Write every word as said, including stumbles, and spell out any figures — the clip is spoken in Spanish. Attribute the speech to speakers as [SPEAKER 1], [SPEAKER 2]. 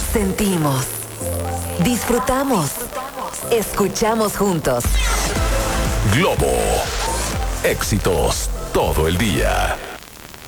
[SPEAKER 1] sentimos, disfrutamos, escuchamos juntos.
[SPEAKER 2] Globo. Éxitos todo el día.